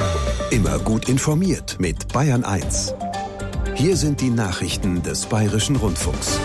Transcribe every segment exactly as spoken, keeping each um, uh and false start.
Immer gut informiert mit Bayern eins. Hier sind die Nachrichten des Bayerischen Rundfunks.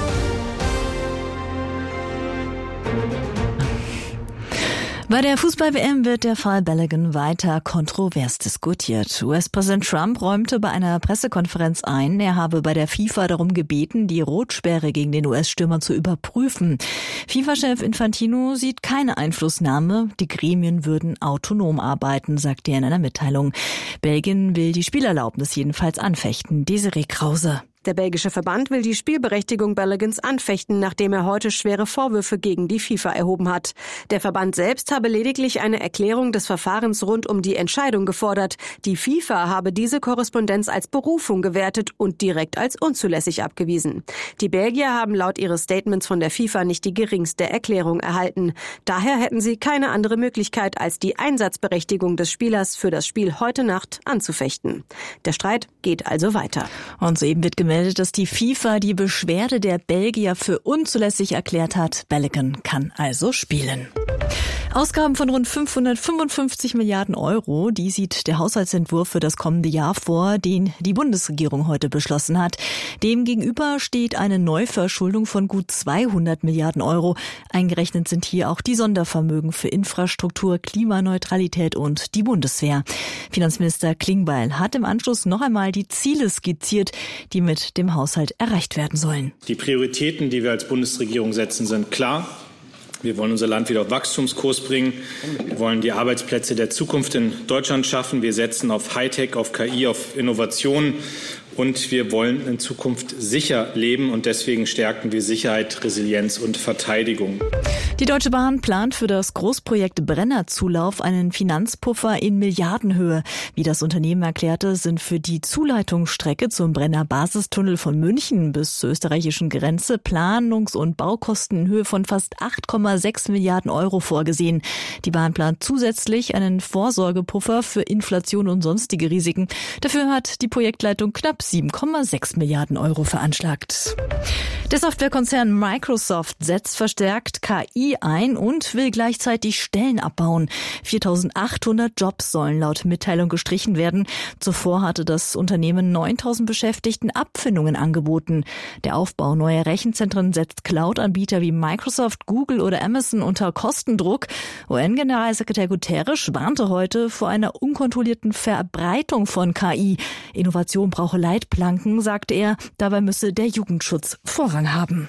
Bei der Fußball-W M wird der Fall Balogun weiter kontrovers diskutiert. U S-Präsident Trump räumte bei einer Pressekonferenz ein, er habe bei der FIFA darum gebeten, die Rotsperre gegen den U S-Stürmer zu überprüfen. FIFA-Chef Infantino sieht keine Einflussnahme, die Gremien würden autonom arbeiten, sagte er in einer Mitteilung. Belgien will die Spielerlaubnis jedenfalls anfechten. Desiree Krause. Der belgische Verband will die Spielberechtigung Baloguns anfechten, nachdem er heute schwere Vorwürfe gegen die FIFA erhoben hat. Der Verband selbst habe lediglich eine Erklärung des Verfahrens rund um die Entscheidung gefordert. Die FIFA habe diese Korrespondenz als Berufung gewertet und direkt als unzulässig abgewiesen. Die Belgier haben laut ihres Statements von der FIFA nicht die geringste Erklärung erhalten. Daher hätten sie keine andere Möglichkeit, als die Einsatzberechtigung des Spielers für das Spiel heute Nacht anzufechten. Der Streit geht also weiter. Und soeben wird gemeldet, dass die FIFA die Beschwerde der Belgier für unzulässig erklärt hat. Balogun kann also spielen. Ausgaben von rund fünfhundertfünfundfünfzig Milliarden Euro, die sieht der Haushaltsentwurf für das kommende Jahr vor, den die Bundesregierung heute beschlossen hat. Demgegenüber steht eine Neuverschuldung von gut zweihundert Milliarden Euro. Eingerechnet sind hier auch die Sondervermögen für Infrastruktur, Klimaneutralität und die Bundeswehr. Finanzminister Klingbeil hat im Anschluss noch einmal die Ziele skizziert, die mit dem Haushalt erreicht werden sollen. Die Prioritäten, die wir als Bundesregierung setzen, sind klar. Wir wollen unser Land wieder auf Wachstumskurs bringen. Wir wollen die Arbeitsplätze der Zukunft in Deutschland schaffen. Wir setzen auf Hightech, auf K I, auf Innovation. Und wir wollen in Zukunft sicher leben. Und deswegen stärken wir Sicherheit, Resilienz und Verteidigung. Die Deutsche Bahn plant für das Großprojekt Brennerzulauf einen Finanzpuffer in Milliardenhöhe. Wie das Unternehmen erklärte, sind für die Zuleitungsstrecke zum Brenner Basistunnel von München bis zur österreichischen Grenze Planungs- und Baukosten in Höhe von fast acht Komma sechs Milliarden Euro vorgesehen. Die Bahn plant zusätzlich einen Vorsorgepuffer für Inflation und sonstige Risiken. Dafür hat die Projektleitung knapp sieben Komma sechs Milliarden Euro veranschlagt. Der Softwarekonzern Microsoft setzt verstärkt K I ein und will gleichzeitig Stellen abbauen. viertausendachthundert Jobs sollen laut Mitteilung gestrichen werden. Zuvor hatte das Unternehmen neuntausend Beschäftigten Abfindungen angeboten. Der Aufbau neuer Rechenzentren setzt Cloud-Anbieter wie Microsoft, Google oder Amazon unter Kostendruck. U N-Generalsekretär Guterres warnte heute vor einer unkontrollierten Verbreitung von K I. Innovation brauche Leitplanken, sagte er. Dabei müsse der Jugendschutz Vorrang haben.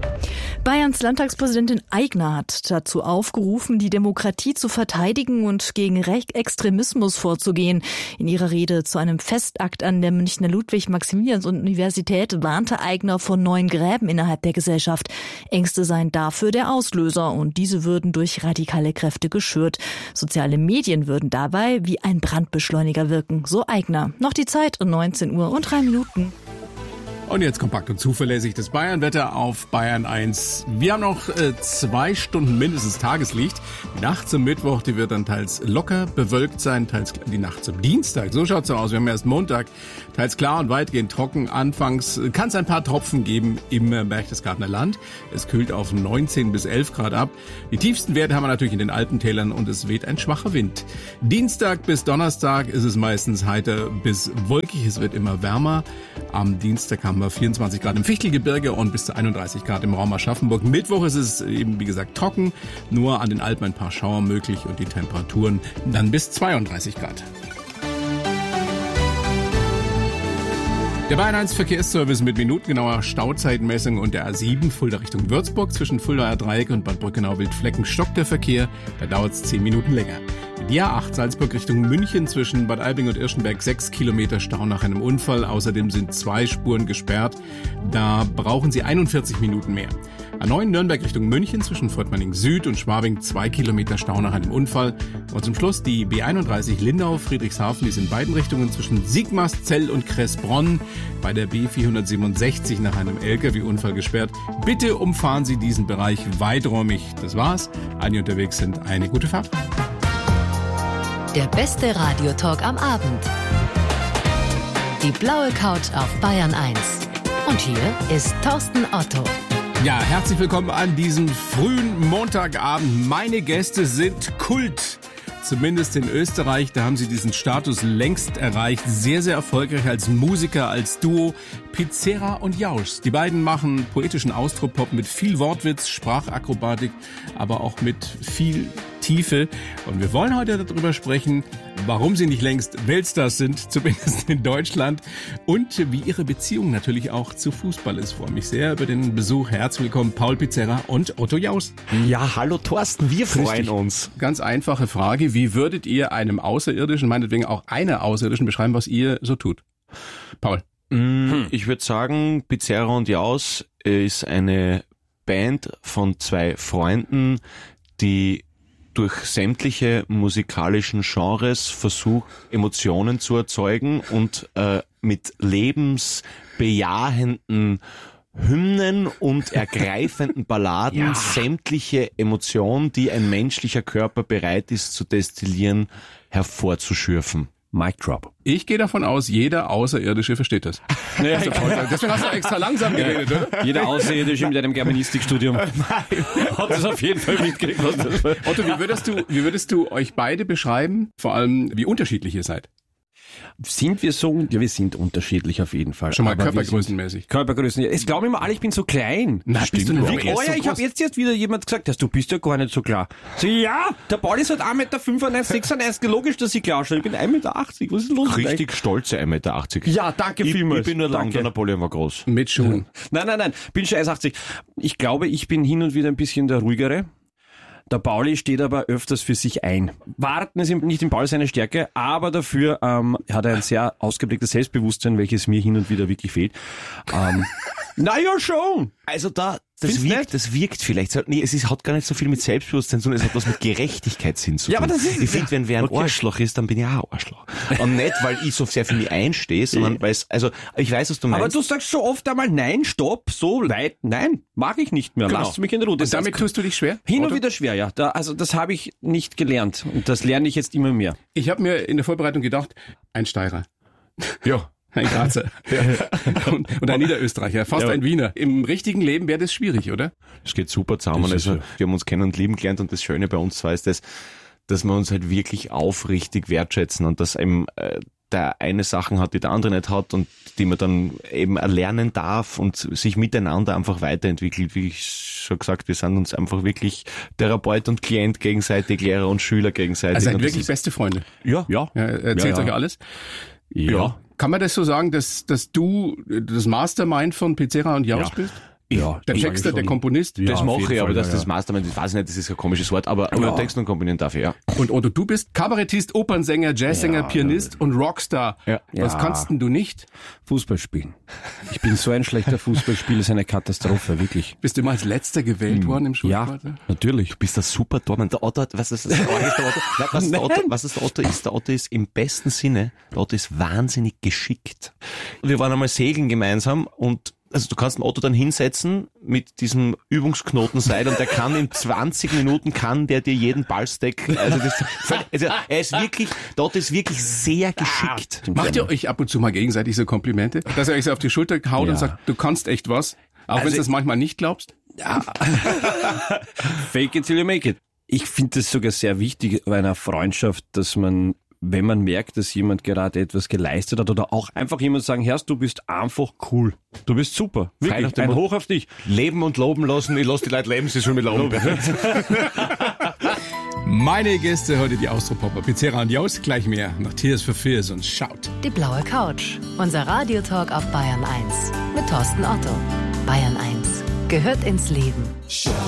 Bayerns Landtagspräsidentin Aigner hat dazu aufgerufen, die Demokratie zu verteidigen und gegen Rechtsextremismus vorzugehen. In ihrer Rede zu einem Festakt an der Münchner Ludwig-Maximilians-Universität warnte Aigner vor neuen Gräben innerhalb der Gesellschaft. Ängste seien dafür der Auslöser und diese würden durch radikale Kräfte geschürt. Soziale Medien würden dabei wie ein Brandbeschleuniger wirken, so Aigner. Noch die Zeit um neunzehn Uhr und drei Minuten. Und jetzt kompakt und zuverlässig das Bayernwetter auf Bayern eins. Wir haben noch äh, zwei Stunden mindestens Tageslicht. Die Nacht zum Mittwoch, die wird dann teils locker bewölkt sein, teils die Nacht zum Dienstag. So schaut's so aus. Wir haben erst Montag, teils klar und weitgehend trocken. Anfangs kann es ein paar Tropfen geben im äh, Berchtesgadener Land. Es kühlt auf neunzehn bis elf Grad ab. Die tiefsten Werte haben wir natürlich in den Alpentälern und es weht ein schwacher Wind. Dienstag bis Donnerstag ist es meistens heiter bis wolkig. Es wird immer wärmer. Am Dienstag haben wir vierundzwanzig Grad im Fichtelgebirge und bis zu einunddreißig Grad im Raum Aschaffenburg. Mittwoch ist es eben, wie gesagt, trocken. Nur an den Alpen ein paar Schauer möglich und die Temperaturen dann bis zweiunddreißig Grad. Der Bayern eins Verkehrsservice mit minutengenauer Stauzeitmessung und der A sieben Fulda Richtung Würzburg zwischen Fuldaer Dreieck und Bad Brückenau-Wildflecken stockt der Verkehr. Da dauert es zehn Minuten länger. Die A acht Salzburg Richtung München zwischen Bad Aibling und Irschenberg sechs Kilometer Stau nach einem Unfall. Außerdem sind zwei Spuren gesperrt. Da brauchen Sie einundvierzig Minuten mehr. A neun Nürnberg Richtung München zwischen Fortmanning Süd und Schwabing zwei Kilometer Stau nach einem Unfall. Und zum Schluss die B einunddreißig Lindau Friedrichshafen, die ist in beiden Richtungen zwischen Sigmarszell und Kressbronn bei der B vierhundertsiebenundsechzig nach einem L K W-Unfall gesperrt. Bitte umfahren Sie diesen Bereich weiträumig. Das war's. Alle, die unterwegs sind, eine gute Fahrt. Der beste Radiotalk am Abend. Die blaue Couch auf Bayern eins. Und hier ist Thorsten Otto. Ja, herzlich willkommen an diesem frühen Montagabend. Meine Gäste sind Kult. zumindest in Österreich. Da haben sie diesen Status längst erreicht. Sehr, sehr erfolgreich als Musiker, als Duo. Pizzerra und Jausch. Die beiden machen poetischen Austropop mit viel Wortwitz, Sprachakrobatik, aber auch mit viel Tiefe. Und wir wollen heute darüber sprechen, warum sie nicht längst Weltstars sind, zumindest in Deutschland, und wie ihre Beziehung natürlich auch zu Fußball ist. Ich freue mich sehr über den Besuch. Herzlich willkommen, Paul Pizzerra und Otto Jausch. Ja, hallo Thorsten, wir freuen uns. Ganz einfache Frage, wie würdet ihr einem Außerirdischen, meinetwegen auch einer Außerirdischen, beschreiben, was ihr so tut? Paul. Hm. Ich würde sagen, Pizzerra und Jausch ist eine Band von zwei Freunden, die durch sämtliche musikalischen Genres versucht, Emotionen zu erzeugen und äh, mit lebensbejahenden Hymnen und ergreifenden Balladen ja. sämtliche Emotionen, die ein menschlicher Körper bereit ist zu destillieren, hervorzuschürfen. Mic drop. Ich gehe davon aus, jeder Außerirdische versteht das. Ja, das ja. Deswegen hast du extra langsam geredet, oder? Jeder Außerirdische mit einem Germanistikstudium hat das auf jeden Fall mitgekriegt. Otto, wie würdest du, wie würdest du euch beide beschreiben? Vor allem, wie unterschiedlich ihr seid? Sind wir so? Ja, wir sind unterschiedlich auf jeden Fall. Schon mal aber körpergrößenmäßig. Körpergrößen, ja. Es glauben immer alle, ich bin so klein. Na, bist du nicht Wie, oh ja, so ich habe jetzt erst wieder jemand gesagt, dass du bist ja gar nicht so klar. So, ja, der Paul ist halt eins Komma fünfundneunzig, sechsundneunzig, logisch, dass ich klar stehe. Ich bin eins Komma achtzig Meter. Was ist los? Richtig stolze eins Komma achtzig Meter. Ja, danke vielmals. Ich bin nur lang, der Napoleon war groß. Mit Schuhen. Nein, nein, nein, bin schon eins Komma achtzig. Ich glaube, ich bin hin und wieder ein bisschen der Ruhigere. Der Pauli steht aber öfters für sich ein. Warten ist nicht im Paul seine Stärke, aber dafür ähm, hat er ein sehr ausgeprägtes Selbstbewusstsein, welches mir hin und wieder wirklich fehlt. Ähm, na ja, schon! Also da, das Findest wirkt, nicht? das wirkt vielleicht. Nee, es ist, hat gar nicht so viel mit Selbstbewusstsein, sondern es hat was mit Gerechtigkeitssinn zu tun. Ja, aber das ist, ich finde, wenn wer ein okay. Arschloch ist, dann bin ich auch ein Arschloch. Und nicht, weil ich so sehr für mich einstehe, sondern weil es, also, ich weiß, was du meinst. Aber du sagst so oft einmal, nein, stopp, so weit, nein, mag ich nicht mehr, Genau. lass mich in Ruhe. Und damit tust du dich schwer? Hin und oder? wieder schwer, ja. Da, also das habe ich nicht gelernt und das lerne ich jetzt immer mehr. Ich habe mir in der Vorbereitung gedacht, ein Steirer. Ja. Ein Grazer. und, und ein Niederösterreicher, fast Ja. ein Wiener. Im richtigen Leben wäre das schwierig, oder? Es geht super zusammen. Das ist Also, so. wir haben uns kennen und lieben gelernt und das Schöne bei uns zwar ist das, dass wir uns halt wirklich aufrichtig wertschätzen und dass eben äh, der eine Sachen hat, die der andere nicht hat und die man dann eben erlernen darf und sich miteinander einfach weiterentwickelt. Wie ich schon gesagt, wir sind uns einfach wirklich Therapeut und Klient gegenseitig, Lehrer und Schüler gegenseitig. Also seid Und das wirklich ist- beste Freunde. Ja, Ja. Ja, erzählt Ja, ja. euch alles. Ja. Kann man das so sagen, dass, dass du das Mastermind von Pizzerra und Jausch Ja. bist? Ja. Der das Texter, sag ich der schon. Komponist? Ja, das auf mache jeden ich, aber Fall, dass ja, das ja. Mastermind, ich weiß nicht, das ist ein komisches Wort, aber, aber Ja. Texten und Komponieren darf ich, ja. Und Otto, du bist Kabarettist, Opernsänger, Jazzsänger, Ja, Pianist und Rockstar. Ja. Was Ja. kannst denn du nicht? Fußball spielen. Ich bin so ein schlechter Fußballspieler, ist eine Katastrophe, wirklich. Bist du immer als Letzter gewählt worden im Ja, Schulsport? natürlich. Du bist ein super Tormann. Der Otto, hat- was ist das? Was ist der Otto? Nein, was, ist der Otto, was ist der Otto ist? Der Otto ist im besten Sinne, der Otto ist wahnsinnig geschickt. Wir waren einmal segeln gemeinsam und also du kannst den Otto dann hinsetzen mit diesem Übungsknotenseil und der kann in zwanzig Minuten kann der dir jeden Ballstack, also, das, also er ist wirklich, der Otto ist wirklich sehr geschickt. Macht ihr euch ab und zu mal gegenseitig so Komplimente? Dass er euch so auf die Schulter haut Ja. und sagt, du kannst echt was? Auch wenn Also- du das manchmal nicht glaubst? Fake it till you make it. Ich finde es sogar sehr wichtig bei einer Freundschaft, dass man, wenn man merkt, dass jemand gerade etwas geleistet hat oder auch einfach jemand sagen, Herrst, du bist einfach cool. Du bist super. Frei nach Wirklich, dem ein Motto- Hoch auf dich. Leben und loben lassen, ich lasse die Leute leben, sie sollen mit loben. Meine Gäste heute die Austropopper Pizzerra und Jausch, gleich mehr nach Tears for Fears und Shout. Die blaue Couch. Unser Radiotalk auf Bayern eins. Mit Thorsten Otto. Bayern eins gehört ins Leben.